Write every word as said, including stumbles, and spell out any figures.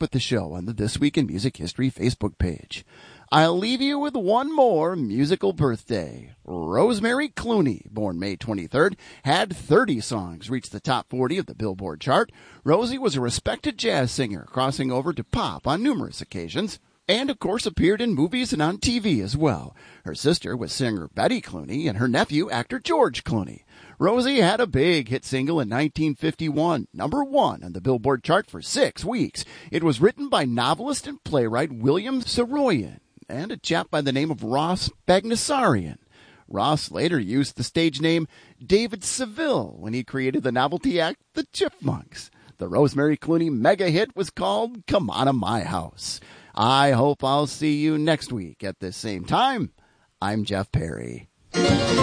with the show on the This Week in Music History Facebook page. I'll leave you with one more musical birthday. Rosemary Clooney, born May twenty-third, had thirty songs reach the top forty of the Billboard chart. Rosie was a respected jazz singer, crossing over to pop on numerous occasions, and of course appeared in movies and on T V as well. Her sister was singer Betty Clooney, and her nephew, actor George Clooney. Rosie had a big hit single in nineteen fifty-one, number one on the Billboard chart for six weeks. It was written by novelist and playwright William Saroyan and a chap by the name of Ross Bagdasarian. Ross later used the stage name David Seville when he created the novelty act The Chipmunks. The Rosemary Clooney mega hit was called Come On to My House. I hope I'll see you next week at this same time. I'm Jeff Perry.